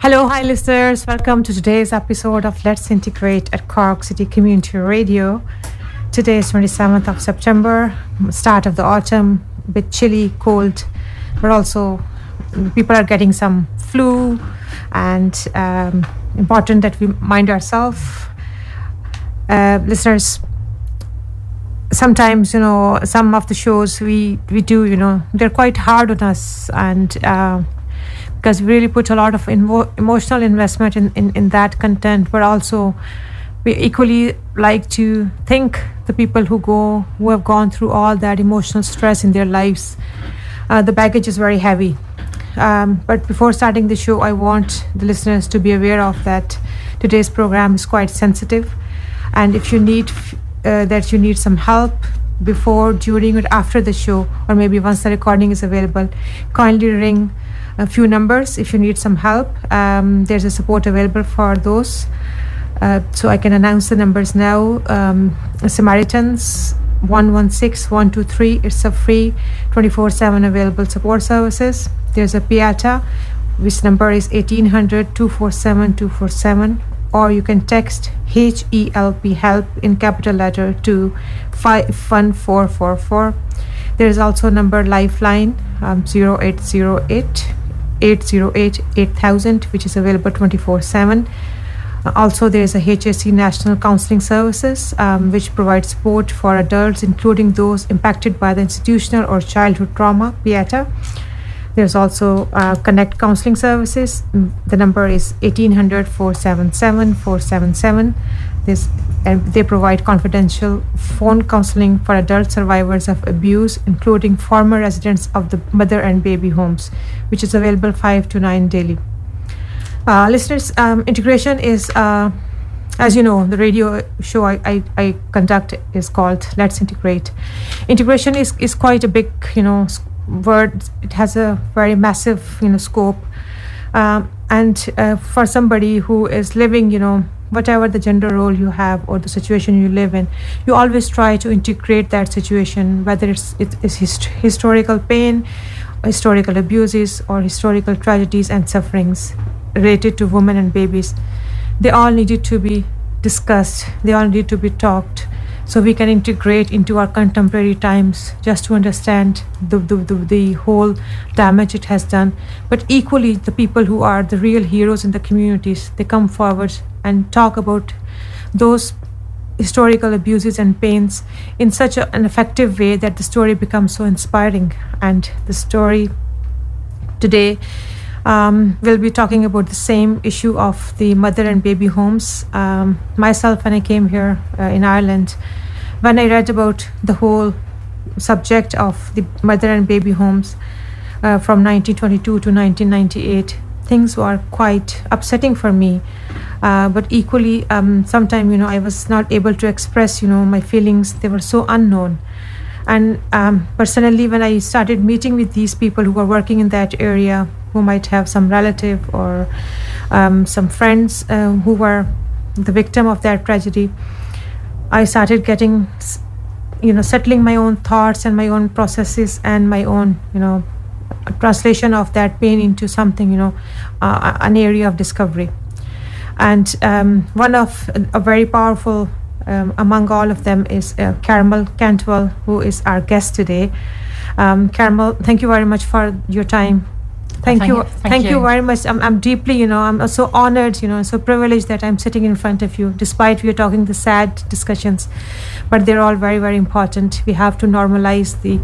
Hello, hi listeners. Welcome to today's episode of Let's Integrate at Cork City Community Radio. Today is 27th of September, start of the autumn, a bit chilly, cold, but also people are getting some flu, and important that we mind ourselves. Listeners, sometimes, some of the shows we do, they're quite hard on us, and because we really put a lot of emotional investment in that content, but also we equally like to thank the people who have gone through all that emotional stress in their lives. The baggage is very heavy. But before starting the show, I want the listeners to be aware of that today's program is quite sensitive, and if you need you need some help before, during, or after the show, or maybe once the recording is available, kindly ring a few numbers if you need some help. There's a support available for those. So I can announce the numbers now. Samaritans 116-123. It's a free 24/7 available support services. There's a Piata, which number is 1800-247-247, or you can text HELP, help, in capital letter to 51444. There is also a number Lifeline 0808 808 8000, which is available 24/7. Also, there is a HSC National Counseling Services, which provides support for adults, including those impacted by the institutional or childhood trauma, PIATA. There's also Connect Counseling Services. The number is 1800-477-477. And they provide confidential phone counseling for adult survivors of abuse, including former residents of the mother and baby homes, which is available 5 to 9 daily. Listeners, integration is, as you know, the radio show I conduct is called Let's Integrate. Integration is quite a big, word. It has a very massive, scope. And for somebody who is living, whatever the gender role you have or the situation you live in, you always try to integrate that situation, whether it's historical pain, historical abuses, or historical tragedies and sufferings related to women and babies. They all needed to be discussed. They all need to be talked, so we can integrate into our contemporary times, just to understand the whole damage it has done. But equally, the people who are the real heroes in the communities, they come forward and talk about those historical abuses and pains in such an effective way that the story becomes so inspiring. And the story today, we'll be talking about the same issue of the mother and baby homes. Myself, when I came here in Ireland, when I read about the whole subject of the mother and baby homes from 1922 to 1998, things were quite upsetting for me. But equally, sometimes, I was not able to express, my feelings. They were so unknown. And personally, when I started meeting with these people who were working in that area, who might have some relative or some friends who were the victim of that tragedy, I started getting, settling my own thoughts and my own processes and my own, translation of that pain into something, an area of discovery. And one of a very powerful among all of them is Carmel Cantwell, who is our guest today. Carmel, thank you very much for your time. Thank you very much. I'm deeply, I'm so honored, so privileged that I'm sitting in front of you, despite we are talking the sad discussions, but they're all very, very important. We have to normalize the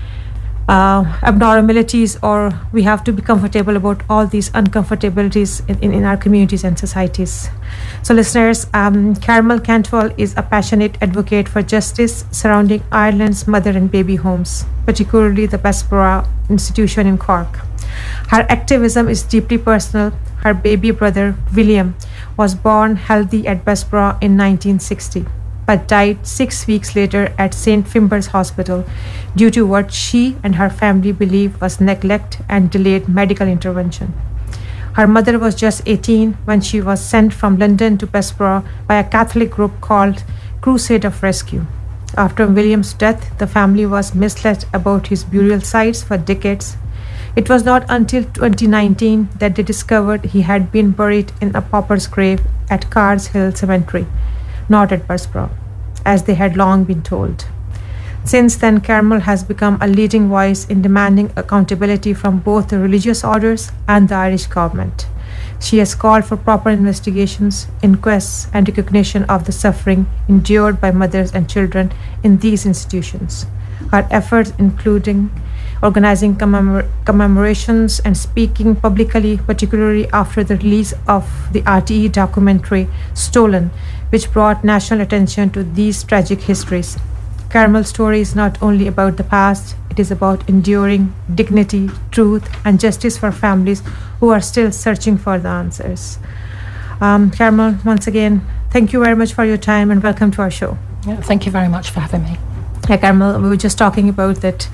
abnormalities, or we have to be comfortable about all these uncomfortabilities in our communities and societies. So listeners, Carmel Cantwell is a passionate advocate for justice surrounding Ireland's mother and baby homes, particularly the Bessborough institution in Cork. Her activism is deeply personal. Her baby brother, William, was born healthy at Bessborough in 1960, but died 6 weeks later at St. Finbarr's Hospital due to what she and her family believe was neglect and delayed medical intervention. Her mother was just 18 when she was sent from London to Bessborough by a Catholic group called Crusade of Rescue. After William's death, the family was misled about his burial sites for decades. It was not until 2019 that they discovered he had been buried in a pauper's grave at Cards Hill Cemetery, not at Bessborough, as they had long been told. Since then, Carmel has become a leading voice in demanding accountability from both the religious orders and the Irish government. She has called for proper investigations, inquests, and recognition of the suffering endured by mothers and children in these institutions. Her efforts, including organizing commemorations and speaking publicly, particularly after the release of the RTE documentary Stolen, which brought national attention to these tragic histories. Carmel's story is not only about the past, it is about enduring dignity, truth, and justice for families who are still searching for the answers. Carmel, once again, thank you very much for your time and welcome to our show. Yeah, thank you very much for having me. Yeah, Carmel, we were just talking about that.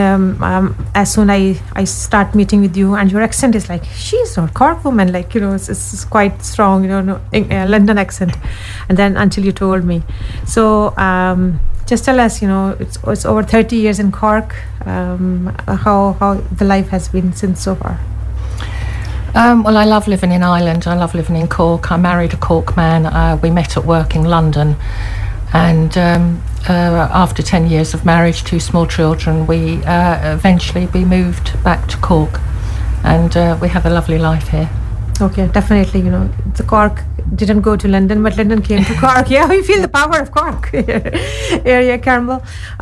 As soon I start meeting with you, and your accent is like, she's not Cork woman, like, you know, it's quite strong, you know, London accent. And then until you told me. So, just tell us, you know, it's over 30 years in Cork, how the life has been since so far. Well, I love living in Ireland. I love living in Cork. I married a Cork man. We met at work in London. And after 10 years of marriage, 2 small children, we eventually moved back to Cork. And we have a lovely life here. Okay, definitely, you know, the Cork didn't go to London, but London came to Cork. Yeah, we feel the power of Cork area, Carmel.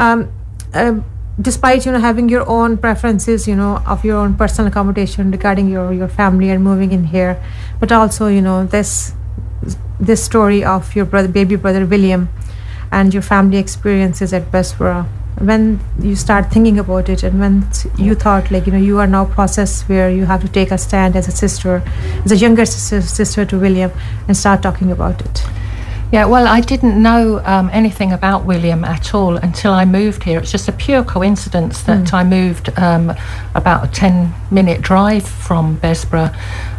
Despite, you know, having your own preferences, you know, of your own personal accommodation regarding your family and moving in here, but also, you know, this story of your baby brother William and your family experiences at Bessborough. When you start thinking about it, and when you thought, like, you know, you are now process where you have to take a stand as a sister, as a younger sister to William, and start talking about it. Yeah, well, I didn't know anything about William at all until I moved here. It's just a pure coincidence that I moved about a 10-minute drive from Bessborough.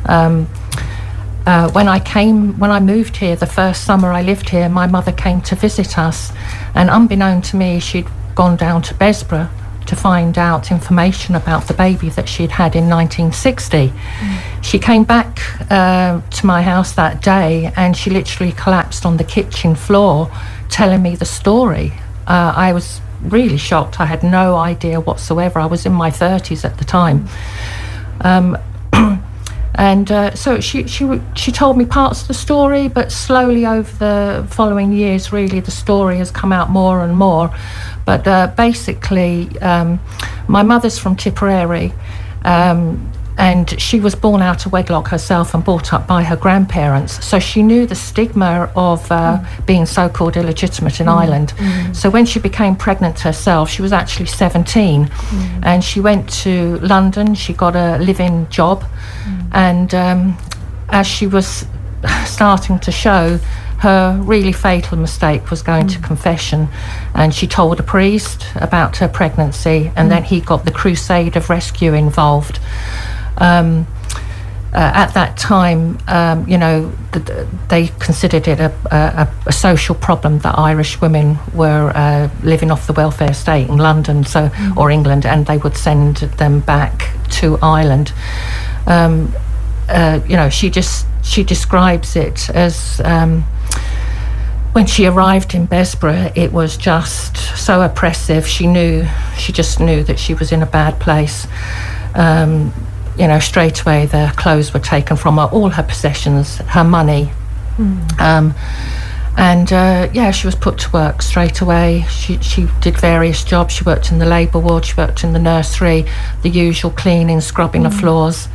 When I moved here, the first summer I lived here, my mother came to visit us, and unbeknown to me, she'd gone down to Bessborough to find out information about the baby that she'd had in 1960. She came back to my house that day, and she literally collapsed on the kitchen floor telling me the story. I was really shocked. I had no idea whatsoever. I was in my 30s at the time. And so she told me parts of the story, but slowly over the following years, really, the story has come out more and more. But basically, my mother's from Tipperary, and she was born out of wedlock herself and brought up by her grandparents. So she knew the stigma of being so-called illegitimate in Ireland. So when she became pregnant herself, she was actually 17, and she went to London. She got a live-in job, and as she was starting to show, her really fatal mistake was going to confession, and she told a priest about her pregnancy, and then he got the Crusade of Rescue involved. At that time, you know, they considered it a social problem that Irish women were living off the welfare state in London, or England, and they would send them back to Ireland. You know, she describes it as when she arrived in Bessborough, it was just so oppressive. She just knew that she was in a bad place. You know, straight away the clothes were taken from her, all her possessions, her money. Yeah, she was put to work straight away. She did various jobs. She worked in the labour ward, she worked in the nursery, the usual cleaning, scrubbing the floors.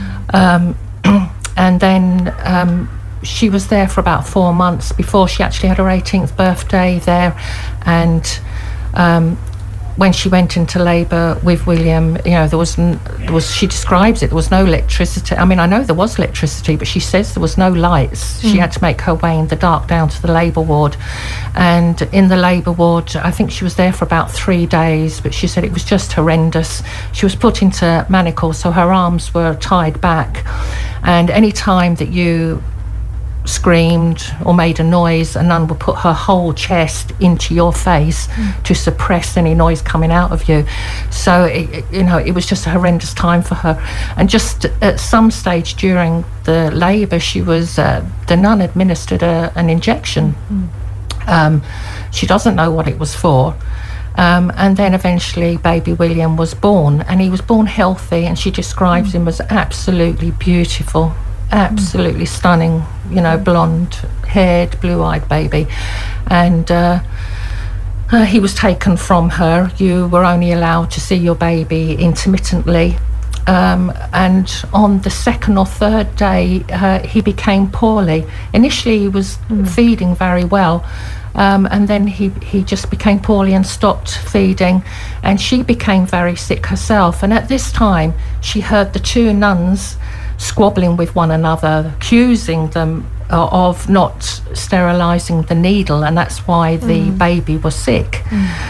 And then she was there for about 4 months before she actually had her 18th birthday there. And when she went into labour with William, you know, there was she describes it, there was no electricity. I mean, I know there was electricity, but she says there was no lights. She had to make her way in the dark down to the labour ward. And in the labour ward, I think she was there for about 3 days, but she said it was just horrendous. She was put into manacles, so her arms were tied back. And any time that you screamed or made a noise, a nun would put her whole chest into your face to suppress any noise coming out of you. So it was just a horrendous time for her. And just at some stage during the labour, she was the nun administered an injection. She doesn't know what it was for. And then eventually baby William was born, and he was born healthy, and she describes him as absolutely beautiful, absolutely stunning, blonde-haired, blue-eyed baby. And he was taken from her. You were only allowed to see your baby intermittently. And on the second or third day, he became poorly. Initially, he was feeding very well. And then he just became poorly and stopped feeding, and she became very sick herself. And at this time, she heard the two nuns squabbling with one another, accusing them of not sterilising the needle, and that's why the baby was sick.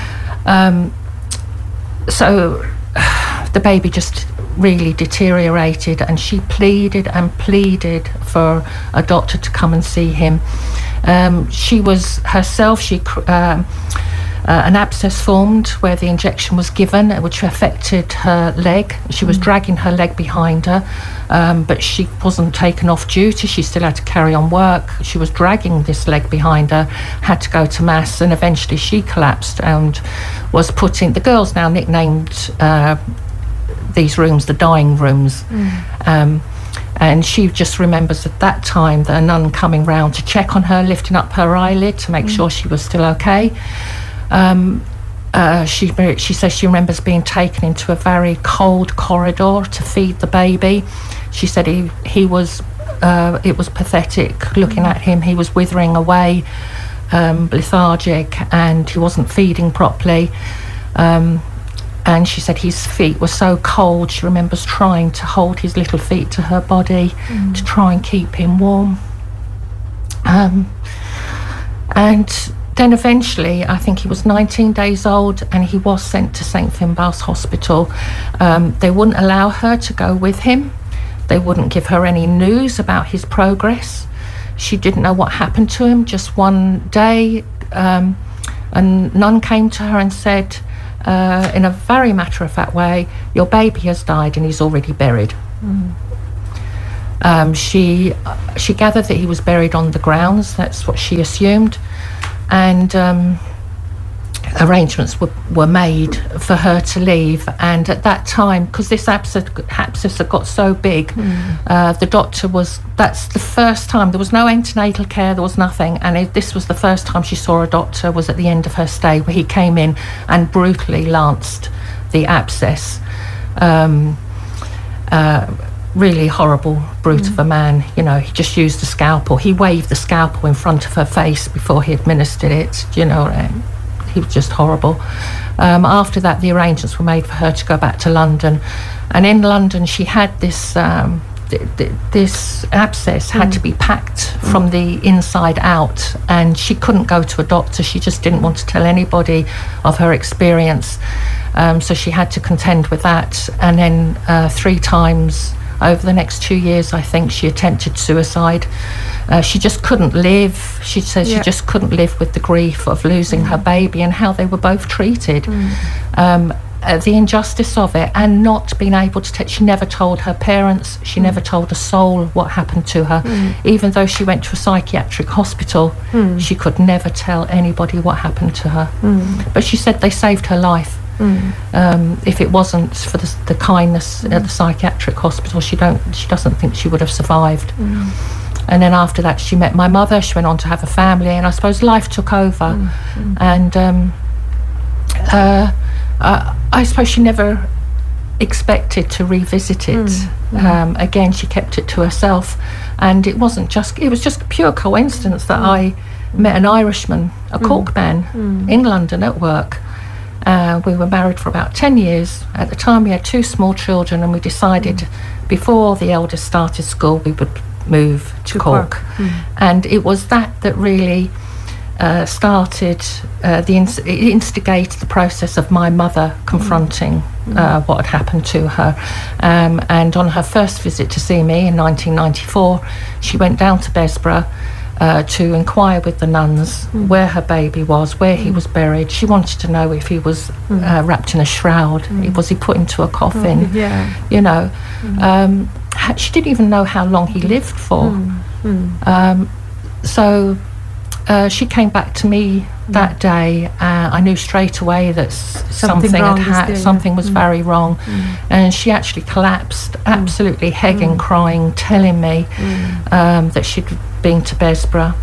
So the baby just really deteriorated, and she pleaded and pleaded for a doctor to come and see him. She was herself, an abscess formed where the injection was given, which affected her leg. She was dragging her leg behind her, but she wasn't taken off duty. She still had to carry on work. She was dragging this leg behind her, had to go to mass, and eventually she collapsed and was put in. The girls now nicknamed these rooms the dying rooms. And she just remembers at that time the nun coming round to check on her, lifting up her eyelid to make sure she was still okay. She says she remembers being taken into a very cold corridor to feed the baby. She said he was, it was pathetic looking at him. He was withering away, lethargic, and he wasn't feeding properly. And she said his feet were so cold. She remembers trying to hold his little feet to her body to try and keep him warm. And then eventually, I think he was 19 days old, and he was sent to St Finbarr's Hospital. They wouldn't allow her to go with him. They wouldn't give her any news about his progress. She didn't know what happened to him. Just one day, a nun came to her and said, in a very matter-of-fact way, your baby has died and he's already buried. She gathered that he was buried on the grounds. That's what she assumed, and arrangements were made for her to leave. And at that time, because this abscess had got so big, the doctor that's the first time. There was no antenatal care, there was nothing, and this was the first time she saw a doctor, was at the end of her stay, where he came in and brutally lanced the abscess. Really horrible brute of a man. He just used a scalpel. He waved the scalpel in front of her face before he administered it. He was just horrible. After that, the arrangements were made for her to go back to London, and in London she had this this abscess had to be packed from the inside out, and she couldn't go to a doctor. She just didn't want to tell anybody of her experience, so she had to contend with that. And then 3 times over the next 2 years, I think, she attempted suicide. She just couldn't live. She says she just couldn't live with the grief of losing her baby and how they were both treated. The injustice of it, and not being able to she never told her parents, she never told a soul what happened to her. Even though she went to a psychiatric hospital, she could never tell anybody what happened to her. But she said they saved her life. If it wasn't for the kindness at the psychiatric hospital, she doesn't think she would have survived. And then after that, she met my mother. She went on to have a family, and I suppose life took over. And I suppose she never expected to revisit it. Again, she kept it to herself, and it was just pure coincidence that I met an Irishman, a Cork man, in London at work. We were married for about 10 years. At the time, we had 2 small children, and we decided before the eldest started school, we would move to Cork. And it was that really instigated the process of my mother confronting what had happened to her. And on her first visit to see me in 1994, she went down to Besborough to inquire with the nuns where her baby was, where he was buried. She wanted to know if he was wrapped in a shroud, was he put into a coffin, you know. She didn't even know how long he lived for. So she came back to me that day. I knew straight away that something was very wrong, and she actually collapsed, absolutely hegging, crying, telling me that she'd been to Besborough.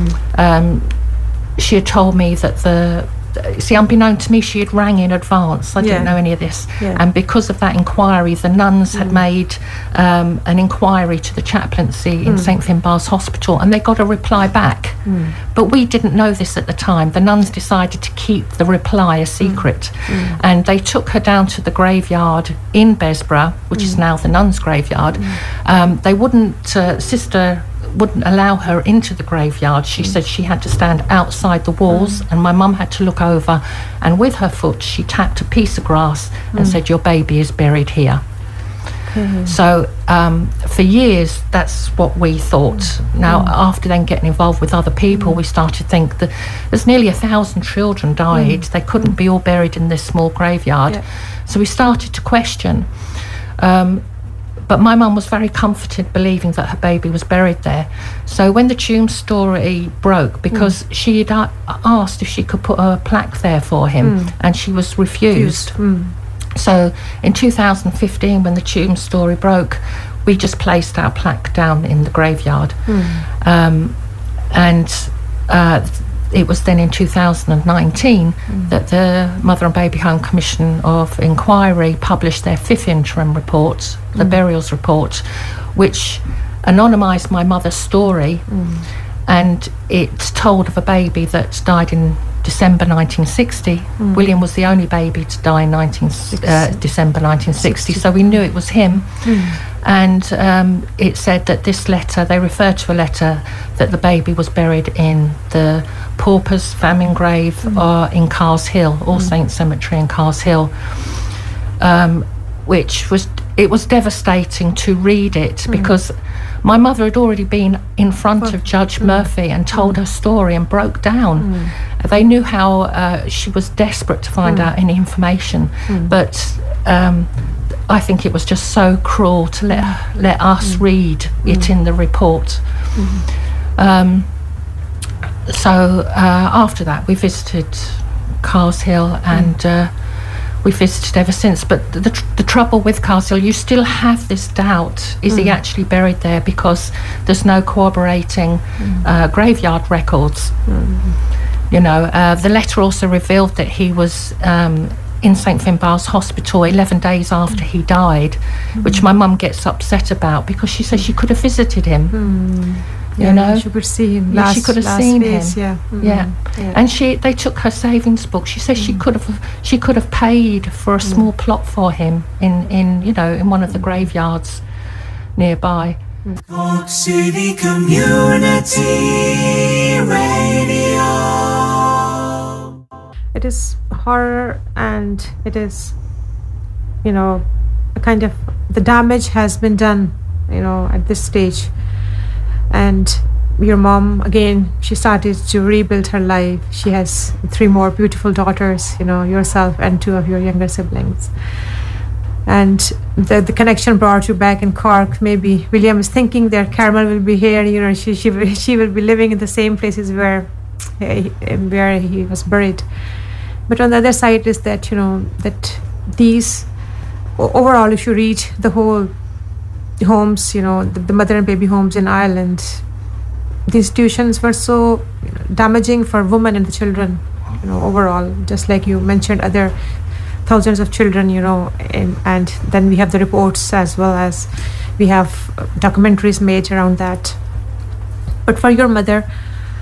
She had told me that unbeknown to me, she had rang in advance. I didn't know any of this. And because of that inquiry, the nuns had made an inquiry to the chaplaincy in St Finbarr's Hospital, and they got a reply back. But we didn't know this at the time. The nuns decided to keep the reply a secret. And they took her down to the graveyard in Besborough, which is now the nuns' graveyard. They wouldn't, Sister wouldn't allow her into the graveyard. She said she had to stand outside the walls, and my mum had to look over, and with her foot she tapped a piece of grass and said, "Your baby is buried here." So for years that's what we thought. Now after then getting involved with other people, we started to think that there's nearly 1,000 children died. They couldn't be all buried in this small graveyard. So we started to question. But my mum was very comforted believing that her baby was buried there. So when the tomb story broke, because she had asked if she could put a plaque there for him, and she was refused. So in 2015, when the tomb story broke, we just placed our plaque down in the graveyard. It was then in 2019 that the Mother and Baby Home Commission of Inquiry published their 5th interim report, the burials report, which anonymised my mother's story, and it told of a baby that died in December 1960. William was the only baby to die in December 1960, so we knew it was him. And it said that this letter, they referred to a letter that the baby was buried in the Paupers Famine Grave in Cars Hill, All Saints Cemetery in Cars Hill, which was devastating to read it, because my mother had already been in front of Judge Murphy and told her story and broke down. They knew how she was desperate to find out any information, but I think it was just so cruel to let us read it in the report. So after that we visited Cars Hill, and we visited ever since. But the trouble with Cars Hill, you still have this doubt, is he actually buried there, because there's no corroborating graveyard records. You know, the letter also revealed that he was in St Finbarr's Hospital 11 days after he died, which my mum gets upset about, because she says she could have visited him. You know, she could see him. She could have seen him. Yeah. And they took her savings book. She says she could have paid for a small plot for him in one of the graveyards nearby. Cork City Community Radio. It is horror, and it is, a kind of, the damage has been done, at this stage. And your mom, again, she started to rebuild her life. She has 3 more beautiful daughters, yourself and 2 of your younger siblings. And the connection brought you back in Cork. Maybe William is thinking that Carmel will be here, she will be living in the same places where he was buried. But on the other side is that, that these, overall, if you read the whole homes, the mother and baby homes in Ireland, the institutions were so damaging for women and the children, overall, just like you mentioned, other thousands of children, and then we have the reports, as well as we have documentaries made around that. But for your mother,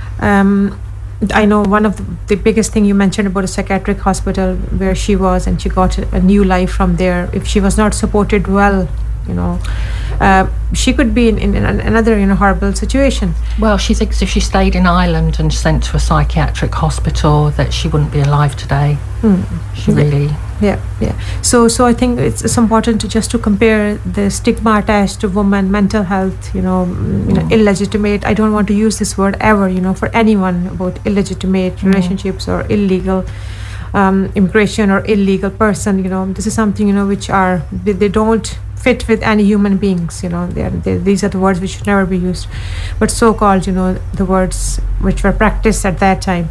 I know one of the biggest thing you mentioned about a psychiatric hospital where she was, and she got a new life from there. If she was not supported well, she could be in another horrible situation. Well, she thinks if she stayed in Ireland and sent to a psychiatric hospital that she wouldn't be alive today. She really Yeah. So I think it's important to compare the stigma attached to women, mental health, illegitimate. I don't want to use this word ever, for anyone about illegitimate relationships or illegal immigration or illegal person. This is something, which they don't fit with any human beings. These are the words which should never be used, but so-called, the words which were practiced at that time.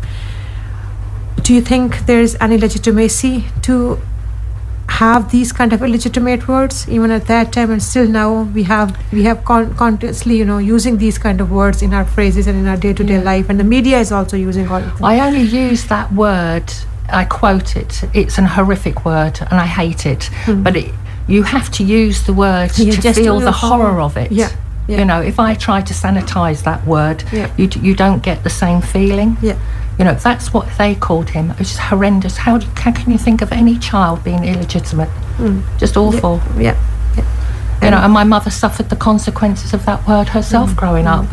Do you think there is any legitimacy to have these kind of illegitimate words even at that time, and still now we have continuously using these kind of words in our phrases and in our day-to-day life, and the media is also using all of them. I only use that word, I quote it, it's an horrific word and I hate it, but you have to use the word to feel the horror of it. If I try to sanitize that word, you don't get the same feeling. That's what they called him. It was just horrendous. How can you think of any child being illegitimate? Just awful. And my mother suffered the consequences of that word herself growing up.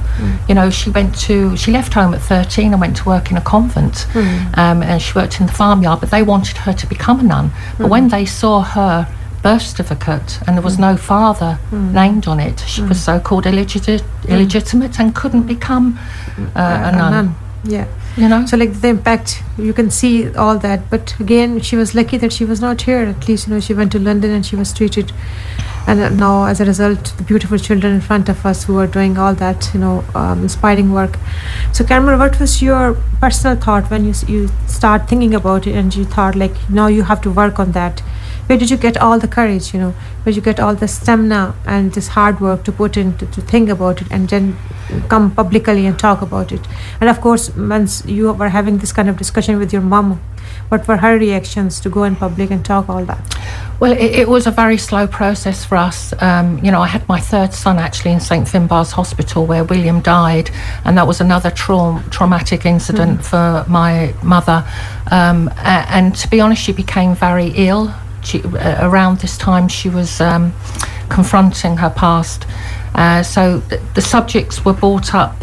She left home at 13 and went to work in a convent, and she worked in the farmyard, but they wanted her to become a nun. But when they saw her birth certificate and there was no father named on it, she was so-called illegitimate and couldn't become a nun. So like the impact, you can see all that, but again, she was lucky that she was not here. At least she went to London and she was treated, and now as a result, the beautiful children in front of us who are doing all that inspiring work. So Carmel, what was your personal thought when you start thinking about it and you thought like now you have to work on that? Where did you get all the courage, where did you get all the stamina and this hard work to put in to think about it and then come publicly and talk about it? And of course, once you were having this kind of discussion with your mom, what were her reactions to go in public and talk all that? Well, it was a very slow process for us. I had my third son actually in St Finbarr's Hospital where William died, and that was another traumatic incident for my mother. And to be honest, she became very ill. Around this time she was confronting her past, so the subjects were brought up.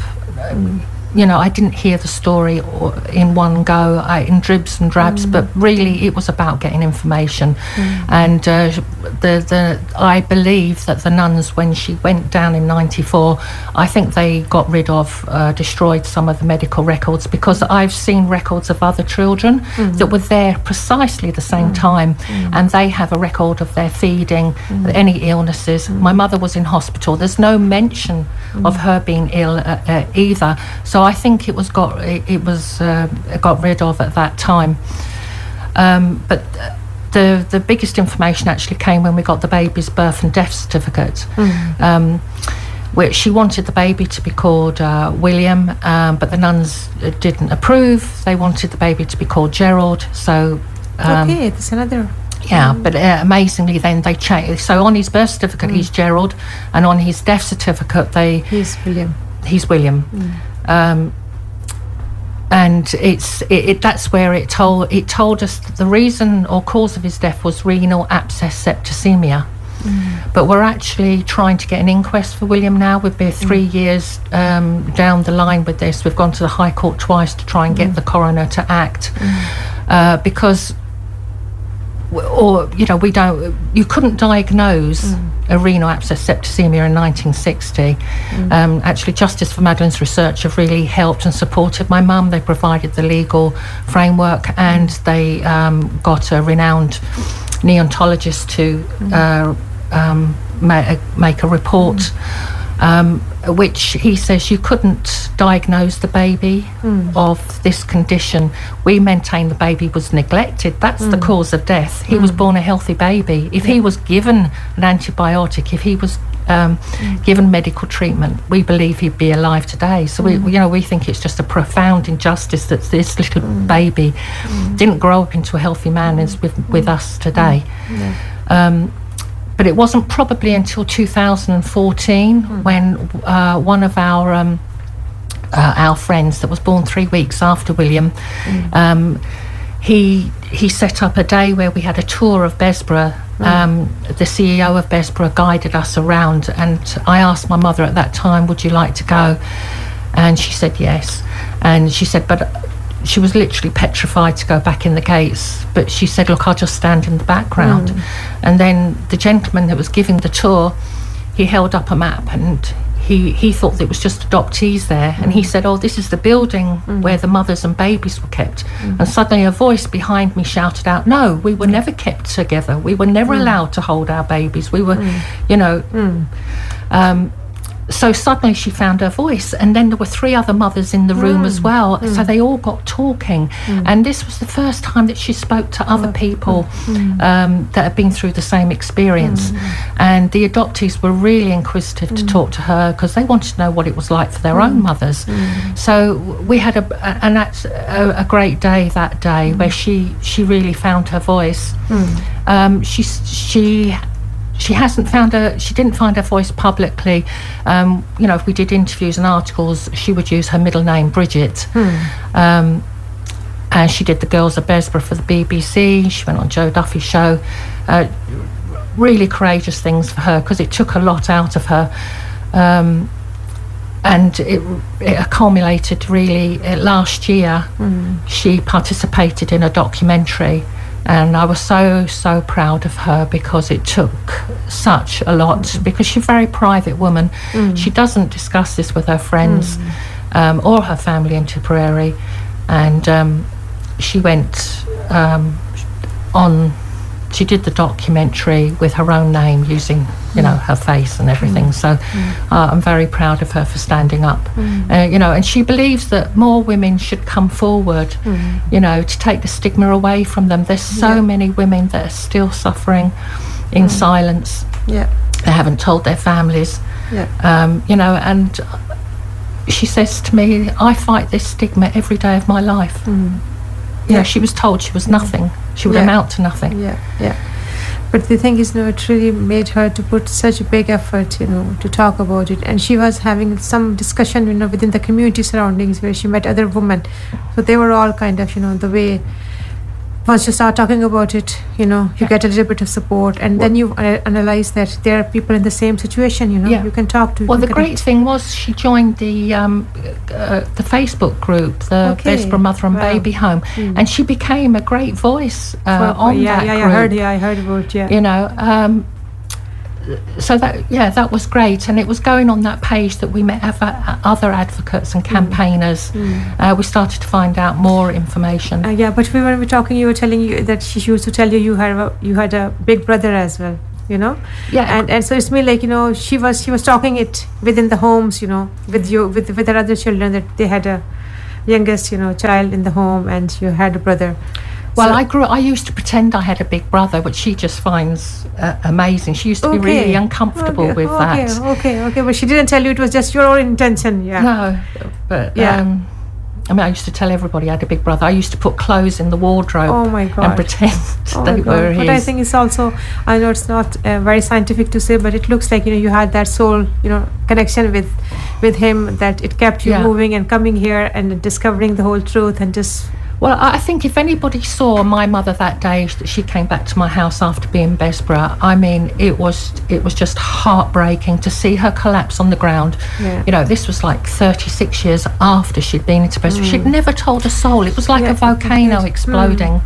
I didn't hear the story in one go, in dribs and drabs, but really it was about getting information. And I believe that the nuns, when she went down in 94, I think they got rid of, destroyed some of the medical records, because I've seen records of other children that were there precisely the same time, and they have a record of their feeding, any illnesses. My mother was in hospital. There's no mention of her being ill either. So I think it was got rid of at that time. But the biggest information actually came when we got the baby's birth and death certificate. Where she wanted the baby to be called William, but the nuns didn't approve. They wanted the baby to be called Gerald. So that's another. Yeah, but amazingly then they changed. So on his birth certificate he's Gerald, and on his death certificate he's William. He's William. And that's where it told us that the reason or cause of his death was renal abscess septicemia. But we're actually trying to get an inquest for William now. We've been 3 years down the line with this. We've gone to the High Court twice to try and get the coroner to act, because you couldn't diagnose a renal abscess septicemia in 1960. Actually, Justice for Madeleine's research have really helped and supported my mum. They provided the legal framework, and they got a renowned neonatologist to make a report, which he says you couldn't diagnose the baby of this condition. We maintain the baby was neglected. That's the cause of death. He was born a healthy baby. If he was given an antibiotic, if he was given medical treatment, we believe he'd be alive today. So we think it's just a profound injustice that this little baby didn't grow up into a healthy man as with us today. But it wasn't probably until 2014 when one of our friends that was born 3 weeks after William, he set up a day where we had a tour of Besborough. The CEO of Besborough guided us around, and I asked my mother at that time, would you like to go? And she said yes. And she said, but she was literally petrified to go back in the gates, but she said, look, I'll just stand in the background. And then the gentleman that was giving the tour, he held up a map, and he thought that it was just adoptees there, and he said, oh, this is the building where the mothers and babies were kept. And suddenly a voice behind me shouted out, no, we were never kept together, we were never allowed to hold our babies, we were you know. So suddenly she found her voice, and then there were 3 other mothers in the room as well, so they all got talking, and this was the first time that she spoke to other people that had been through the same experience, and the adoptees were really inquisitive to talk to her because they wanted to know what it was like for their own mothers. So we had a great day that day where she really found her voice. She didn't find her voice publicly. You know, if we did interviews and articles, she would use her middle name, Bridget. And she did The Girls of Besborough for the BBC. She went on Joe Duffy's show. Really courageous things for her because it took a lot out of her. And it accumulated really last year. She participated in a documentary. And I was so proud of her because it took such a lot, because she's a very private woman. She doesn't discuss this with her friends or her family in Tipperary. And she went she did the documentary with her own name, using, you know, her face and everything. So I'm very proud of her for standing up. You know, and she believes that more women should come forward, you know, to take the stigma away from them. There's so many women that are still suffering in silence. They haven't told their families. You know, and she says to me, I fight this stigma every day of my life. Yeah, she was told she was nothing. She would amount to nothing. But the thing is, you know, it really made her to put such a big effort, you know, to talk about it. And she was having some discussion, you know, within the community surroundings where she met other women. So they were all kind of, you know, the way, once you start talking about it, you know, you get a little bit of support, and then you analyze that there are people in the same situation, you know, you can talk to. Well, the great thing was she joined the Facebook group, the Besborough Mother and Baby Home, and she became a great voice on that group. I heard about, you know, so that was great, and it was going on that page that we met other advocates and campaigners. We started to find out more information. But when we were talking, you were telling you that she used to tell you you had a big brother as well, you know. And so it's me, like, you know, she was talking it within the homes, you know, with her other children, that they had a youngest, you know, child in the home, and you had a brother. Well, I used to pretend I had a big brother, which she just finds amazing. She used to be really uncomfortable with that. Okay, but she didn't tell you, it was just your own intention. No, but I mean, I used to tell everybody I had a big brother. I used to put clothes in the wardrobe and pretend they were his. But I think it's also, I know it's not very scientific to say, but it looks like, you know, you had that soul, you know, connection with him, that it kept you moving and coming here and discovering the whole truth and just... Well, I think if anybody saw my mother that day, that she came back to my house after being Besborough, I mean, it was just heartbreaking to see her collapse on the ground. You know, this was like 36 years after she'd been into Besborough. She'd never told a soul. It was like a volcano exploding.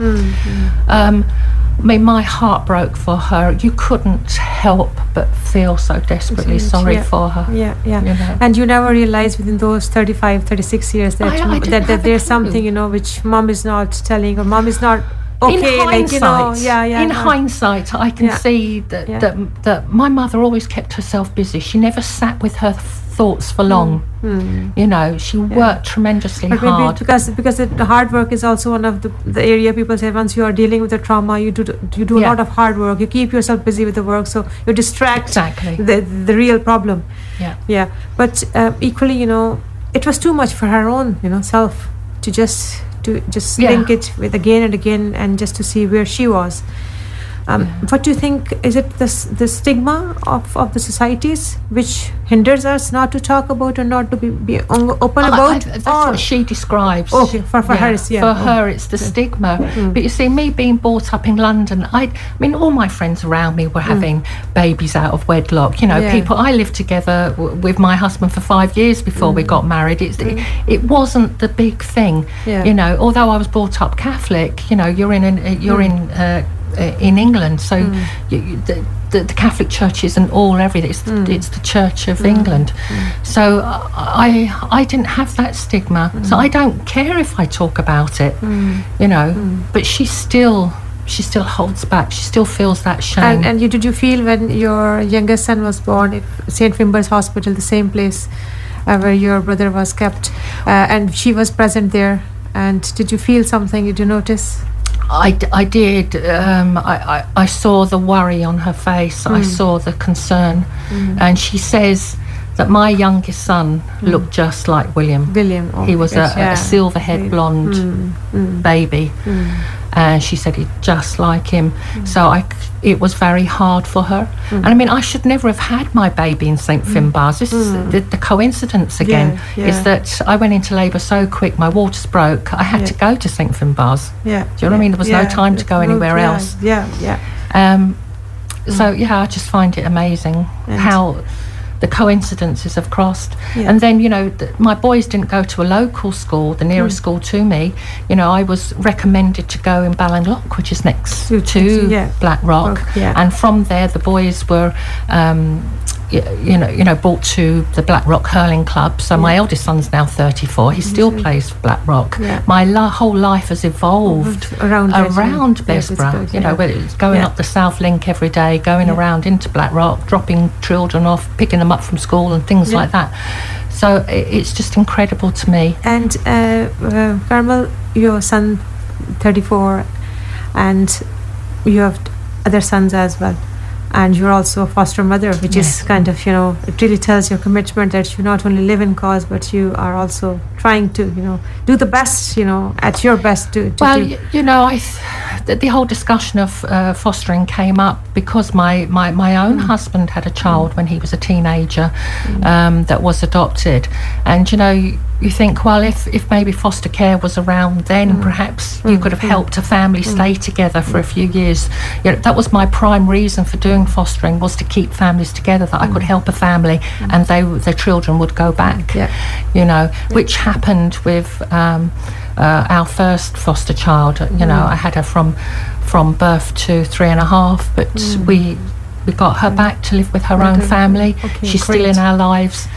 I mean, my heart broke for her. You couldn't help but feel so desperately sorry for her. You know? And you never realized within those 36 years that there's something, you know, which mom is not telling, or mom is not okay. In hindsight, like, you know, in hindsight, I can see that my mother always kept herself busy. She never sat with her thoughts for long. You know, she worked tremendously hard. Because the hard work is also one of the area people say, once you are dealing with the trauma, you do a lot of hard work. You keep yourself busy with the work, so you distract the real problem. But equally, you know, it was too much for her own, you know, self to just link it with again and again, and just to see where she was. What do you think? Is it the stigma of the societies which hinders us not to talk about or not to be open about? That's what she describes. Okay, for her, For her, it's the stigma. But you see, me being brought up in London, I mean, all my friends around me were having babies out of wedlock. You know, people. I lived together with my husband for 5 years before we got married. It wasn't the big thing. You know, although I was brought up Catholic, you know, you're in England, so the Catholic Church isn't all everything. It's the Church of England. So I didn't have that stigma. So I don't care if I talk about it, you know. But she still holds back. She still feels that shame. And did you feel when your youngest son was born at St. Finbarr's Hospital, the same place where your brother was kept, and she was present there? And did you feel something? Did you notice? I did. I saw the worry on her face. I saw the concern. And she says that my youngest son looked just like William. He was a silver-haired blonde baby. And she said he's just like him. So it was very hard for her. And I mean, I should never have had my baby in St. Finbarr's. This is the coincidence again, is that I went into labour so quick, my waters broke. I had to go to St. Finbarr's. Do you know what I mean? There was no time to go anywhere else. So, I just find it amazing how the coincidences have crossed. And then, you know, my boys didn't go to a local school, the nearest school to me. You know, I was recommended to go in Ballinlough, which is next to Blackrock. And from there, the boys were brought to the Blackrock Hurling Club. So my eldest son's now 34. He still plays for Blackrock. My whole life has evolved around Bessborough. You know, whether it's going up the South Link every day, going around into Blackrock, dropping children off, picking them up from school and things like that. So it's just incredible to me. And Carmel, your son 34, and you have other sons as well. And you're also a foster mother, which is kind of, you know, it really tells your commitment that you not only live in cause, but you are also trying to, you know, do the best, you know, at your best to you know, the whole discussion of fostering came up because my own husband had a child when he was a teenager that was adopted. And, you know, you think, well, if maybe foster care was around then, perhaps you could have helped a family stay together for a few years. You know, that was my prime reason for doing fostering, was to keep families together, that I could help a family and their children would go back. You know, which happened with our first foster child. You know, I had her from birth to 3.5, but we got her back to live with her own family. She's still in our lives.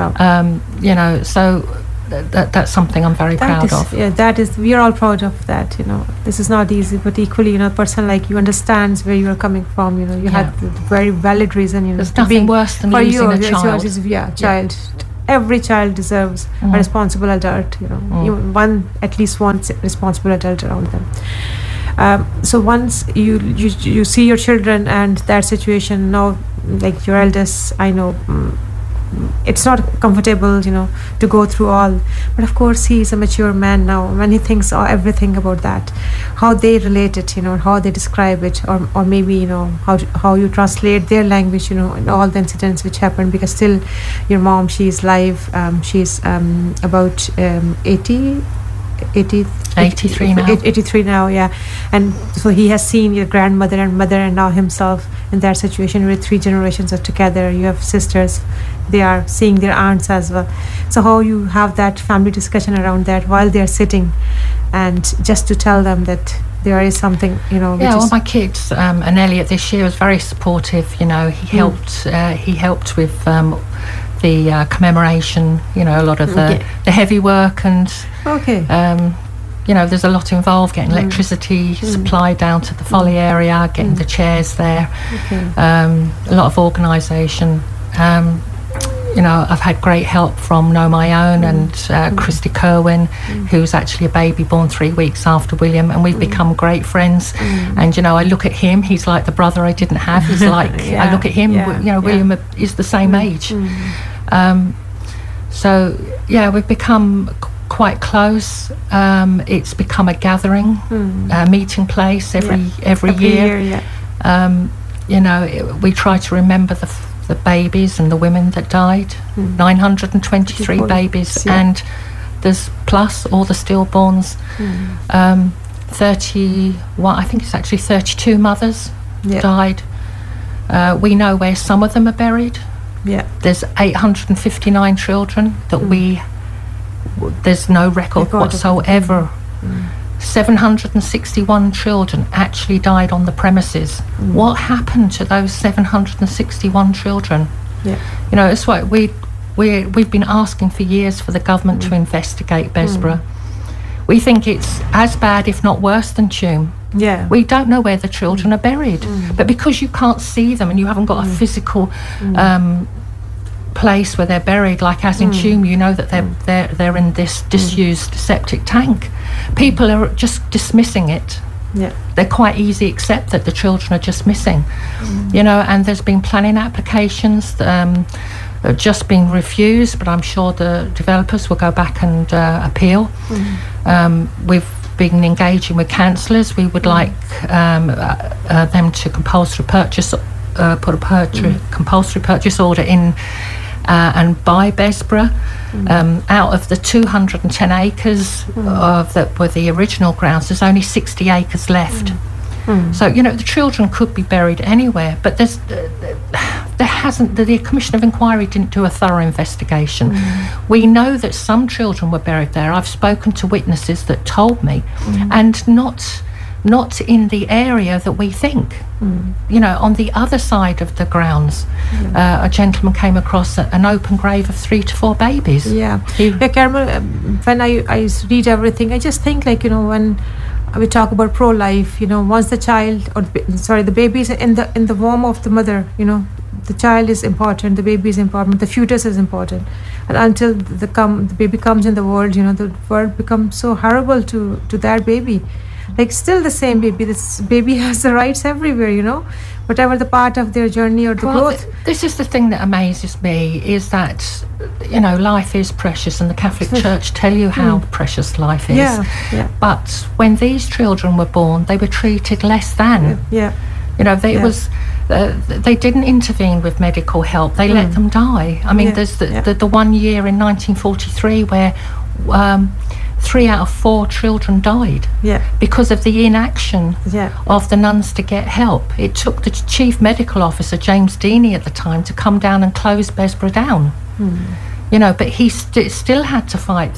You know, so that's something I'm very proud of. Yeah, that is, we are all proud of that. You know, this is not easy, but equally, you know, a person like you understands where you are coming from. You know, you had the very valid reason. You know, there's nothing worse than losing a child. Child. Every child deserves a responsible adult. You know, at least one responsible adult around them. So once you see your children and that situation now, like your eldest, I know. It's not comfortable, you know, to go through all, but of course he is a mature man now. When he thinks everything about that, how they relate it, you know, how they describe it, or maybe, you know, how you translate their language, you know, in all the incidents which happened. Because still, your mom, she's live. She's about 83 now. 83 now, yeah. And so he has seen your grandmother and mother, and now himself in that situation where 3 generations are together. You have sisters, they are seeing their aunts as well. So how you have that family discussion around that while they are sitting, and just to tell them that there is something, you know. Well, my kids and Elliot this year was very supportive. You know, he helped with the commemoration. You know, a lot of the heavy work and. You know, there's a lot involved, getting electricity supplied down to the Folly area, getting the chairs there, a lot of organisation. You know, I've had great help from Know My Own and Christy Kerwin, who's actually a baby born 3 weeks after William, and we've become great friends. And, you know, I look at him, he's like the brother I didn't have. He's like, I look at him, you know, William is the same age. So, yeah, we've become quite close. It's become a gathering, meeting place every year. You know, we try to remember the babies and the women that died. 923 babies, yeah. and there's plus all the stillborns. 31, I think it's actually 32 mothers Yeah. died. We know where some of them are buried. Yeah. There's 859 children that there's no record Record of- whatsoever. 761 children actually died on the premises. What happened to those 761 children? Yeah. You know, it's what we've been asking for years for the government to investigate Besborough. We think it's as bad, if not worse, than Tuam. Yeah. We don't know where the children are buried, but because you can't see them and you haven't got a physical place where they're buried, like as in Tuam, you know that they're in this disused septic tank. People are just dismissing it. Yeah. They're quite easy accept that the children are just missing, you know. And there's been planning applications just been refused, but I'm sure the developers will go back and appeal. We've been engaging with councillors. We would like them to compulsory purchase, put a compulsory purchase order in and buy Besborough. Out of the 210 acres that were the original grounds, there's only 60 acres left. So, you know, the children could be buried anywhere, but there hasn't, the Commission of Inquiry didn't do a thorough investigation. We know that some children were buried there. I've spoken to witnesses that told me, and not in the area that we think. You know, on the other side of the grounds, a gentleman came across an open grave of 3 to 4 babies. Yeah. Yeah, Carmel, when I read everything, I just think, like, you know, when we talk about pro-life, you know, once the child, the baby is in the womb of the mother, you know, the child is important, the baby is important, the fetus is important, and until the baby comes in the world, you know, the world becomes so horrible to that baby. Like, still the same baby, this baby has the rights everywhere, you know, whatever the part of their journey or the growth. This is the thing that amazes me, is that, you know, life is precious, and the Catholic Church tell you how precious life is. Yeah. But when these children were born, they were treated less than. Yeah. You know, they didn't intervene with medical help. They let them die. I mean, there's the 1 year in 1943 where 3 out of 4 children died because of the inaction of the nuns to get help. It took the chief medical officer, James Deaney, at the time, to come down and close Besborough down. You know, but he still had to fight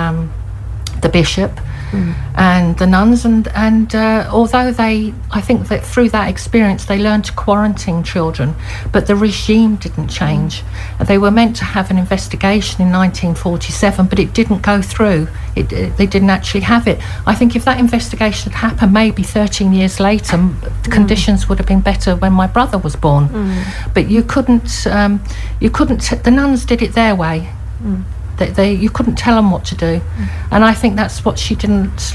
the bishop and the nuns, and although I think that through that experience they learned to quarantine children, but the regime didn't change. They were meant to have an investigation in 1947, but it didn't go through. They didn't actually have it. I think if that investigation had happened maybe 13 years later, the conditions would have been better when my brother was born. But you couldn't, the nuns did it their way. You couldn't tell them what to do, and I think that's what she didn't